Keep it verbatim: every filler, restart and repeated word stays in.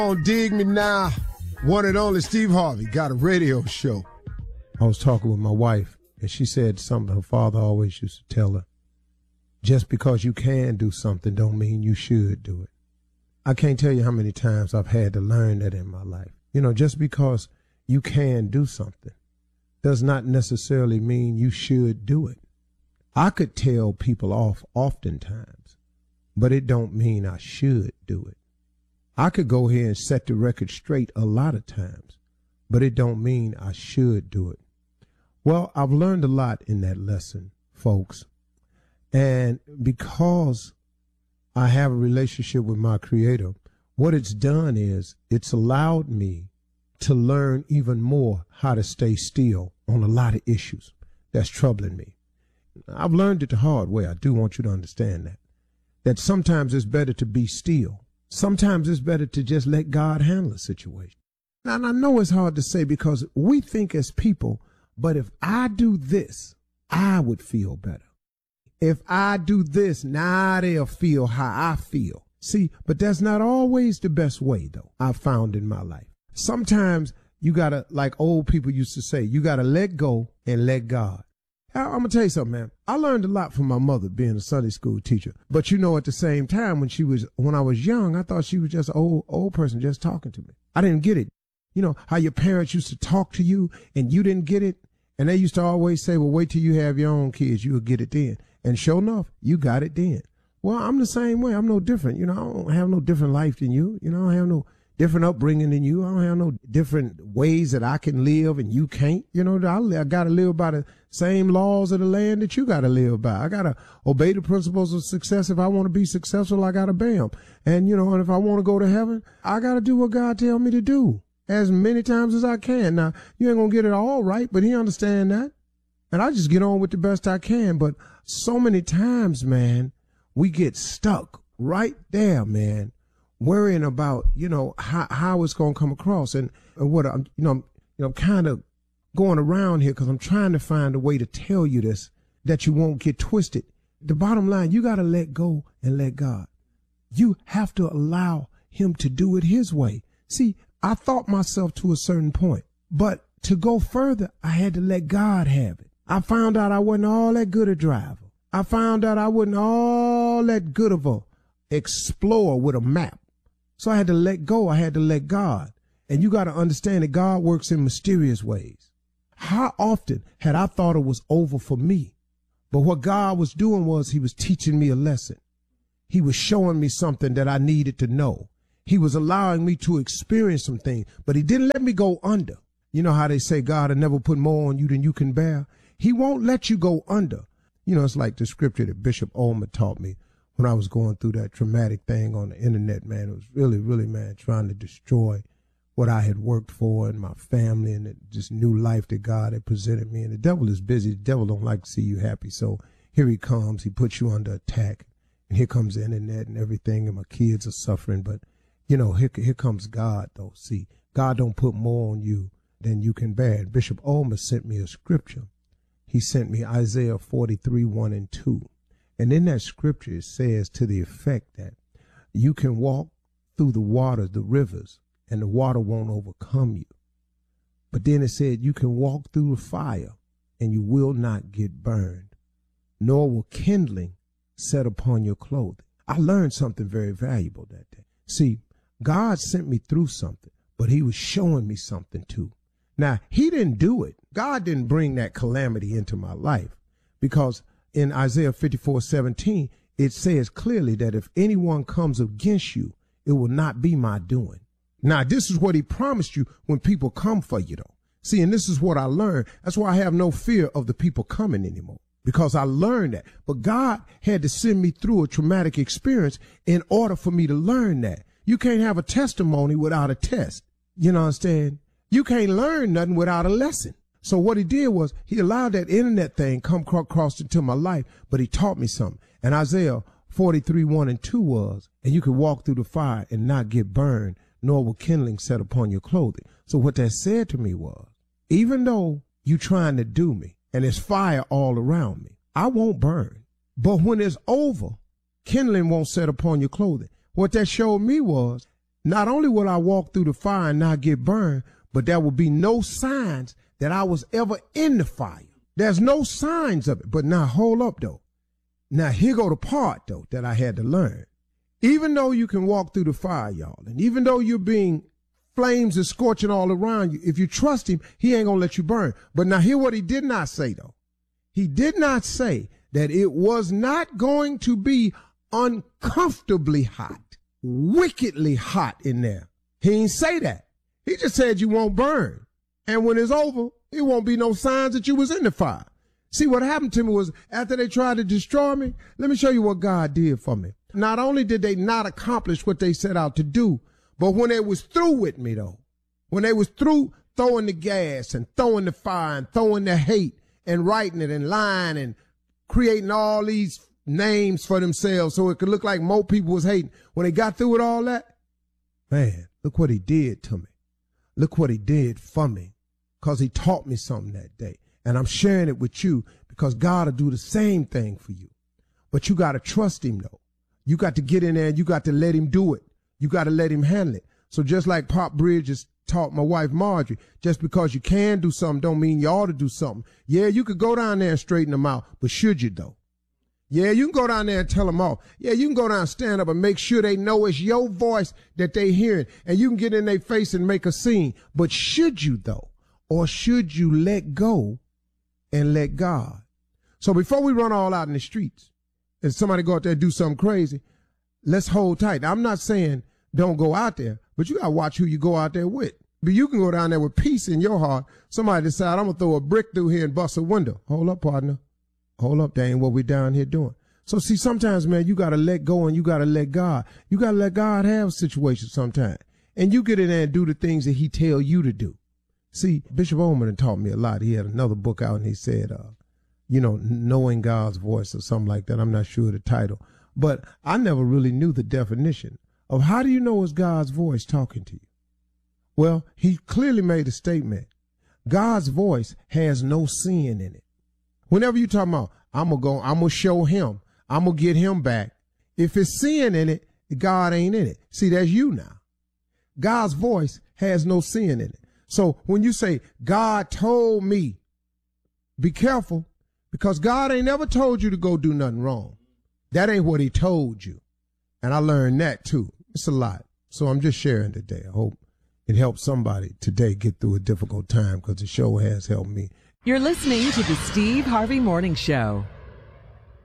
On Dig Me Now, one and only Steve Harvey got a radio show. I was talking with my wife, and she said something her father always used to tell her. Just because you can do something don't mean you should do it. I can't tell you how many times I've had to learn that in my life. You know, just because you can do something does not necessarily mean you should do it. I could tell people off oftentimes, but it don't mean I should do it. I could go here and set the record straight a lot of times, but it don't mean I should do it. Well, I've learned a lot in that lesson, folks. And because I have a relationship with my Creator, what it's done is it's allowed me to learn even more how to stay still on a lot of issues that's troubling me. I've learned it the hard way. I do want you to understand that. That sometimes it's better to be still. Sometimes it's better to just let God handle a situation. Now, and I know it's hard to say because we think as people, but if I do this, I would feel better. If I do this, now they'll feel how I feel. See, but that's not always the best way, though, I've found in my life. Sometimes you got to, like old people used to say, you got to let go and let God. I'm going to tell you something, man. I learned a lot from my mother being a Sunday school teacher. But, you know, at the same time, when she was, when I was young, I thought she was just an old, old person just talking to me. I didn't get it. You know, how your parents used to talk to you and you didn't get it. And they used to always say, well, wait till you have your own kids. You'll get it then. And sure enough, you got it then. Well, I'm the same way. I'm no different. You know, I don't have no different life than you. You know, I have no different upbringing than you. I don't have no different ways that I can live and you can't. You know, I, I got to live by the same laws of the land that you got to live by. I got to obey the principles of success. If I want to be successful, I got to obey them. And, you know, and if I want to go to heaven, I got to do what God tell me to do as many times as I can. Now, you ain't going to get it all right, but he understand that. And I just get on with the best I can. But so many times, man, we get stuck right there, man, worrying about, you know, how, how it's going to come across. And, and what I'm, you know, I'm, you know, I'm kind of going around here because I'm trying to find a way to tell you this, that you won't get twisted. The bottom line, you got to let go and let God. You have to allow him to do it his way. See, I thought myself to a certain point, but to go further, I had to let God have it. I found out I wasn't all that good a driver. I found out I wasn't all that good of a explorer with a map. So I had to let go. I had to let God. And you got to understand that God works in mysterious ways. How often had I thought it was over for me? But what God was doing was he was teaching me a lesson. He was showing me something that I needed to know. He was allowing me to experience some things, but he didn't let me go under. You know how they say God will never put more on you than you can bear? He won't let you go under. You know, it's like the scripture that Bishop Ulmer taught me when I was going through that traumatic thing on the internet, man. It was really, really, man, trying to destroy what I had worked for and my family and this new life that God had presented me. And the devil is busy. The devil don't like to see you happy. So here he comes. He puts you under attack. And here comes the internet and everything. And my kids are suffering. But, you know, here, here comes God, though. See, God don't put more on you than you can bear. And Bishop Ulmer sent me a scripture. He sent me Isaiah forty-three, one and two. And in that scripture, it says to the effect that you can walk through the waters, the rivers, and the water won't overcome you. But then it said you can walk through the fire and you will not get burned, nor will kindling set upon your clothing. I learned something very valuable that day. See, God sent me through something, but he was showing me something too. Now, he didn't do it. God didn't bring that calamity into my life, because in Isaiah fifty-four, seventeen, it says clearly that if anyone comes against you, it will not be my doing. Now, this is what he promised you when people come for you, though. See, and this is what I learned. That's why I have no fear of the people coming anymore, because I learned that. But God had to send me through a traumatic experience in order for me to learn that. You can't have a testimony without a test. You know what I'm saying? You can't learn nothing without a lesson. So what he did was he allowed that internet thing come across into my life, but he taught me something. And Isaiah forty-three, one and two was, and you can walk through the fire and not get burned, nor will kindling set upon your clothing. So what that said to me was, even though you trying to do me and there's fire all around me, I won't burn. But when it's over, kindling won't set upon your clothing. What that showed me was not only will I walk through the fire and not get burned, but there will be no signs that I was ever in the fire. There's no signs of it. But now hold up though. Now here go the part though that I had to learn. Even though you can walk through the fire, y'all, and even though you're being flames are scorching all around you, if you trust him, he ain't gonna let you burn. But now hear what he did not say though. He did not say that it was not going to be uncomfortably hot, wickedly hot in there. He didn't say that. He just said you won't burn. And when it's over, it won't be no signs that you was in the fire. See, what happened to me was after they tried to destroy me, let me show you what God did for me. Not only did they not accomplish what they set out to do, but when they was through with me though, when they was through throwing the gas and throwing the fire and throwing the hate and writing it and lying and creating all these names for themselves so it could look like more people was hating. When they got through with all that, man, look what he did to me. Look what he did for me, because he taught me something that day. And I'm sharing it with you because God will do the same thing for you. But you got to trust him though. You got to get in there and you got to let him do it. You got to let him handle it. So just like Pop Bridges taught my wife Marjorie, just because you can do something don't mean you ought to do something. Yeah, you could go down there and straighten them out, but should you though? Yeah, you can go down there and tell them off. Yeah, you can go down and stand up and make sure they know it's your voice that they hearing, and you can get in their face and make a scene. But should you though? Or should you let go and let God? So before we run all out in the streets and somebody go out there and do something crazy, let's hold tight. Now, I'm not saying don't go out there, but you got to watch who you go out there with. But you can go down there with peace in your heart. Somebody decide, I'm going to throw a brick through here and bust a window. Hold up, partner. Hold up, that ain't what we down here doing. So see, sometimes, man, you got to let go and you got to let God. You got to let God have situations sometimes. And you get in there and do the things that he tell you to do. See, Bishop Ullman taught me a lot. He had another book out and he said, uh, you know, knowing God's voice or something like that. I'm not sure of the title, but I never really knew the definition of how do you know it's God's voice talking to you? Well, he clearly made a statement. God's voice has no sin in it. Whenever you talking about, I'm going to go, I'm going to show him, I'm going to get him back. If it's sin in it, God ain't in it. See, that's you now. God's voice has no sin in it. So when you say, God told me, be careful, because God ain't never told you to go do nothing wrong. That ain't what he told you. And I learned that too. It's a lot. So I'm just sharing today. I hope it helps somebody today get through a difficult time, because the show has helped me. You're listening to the Steve Harvey Morning Show.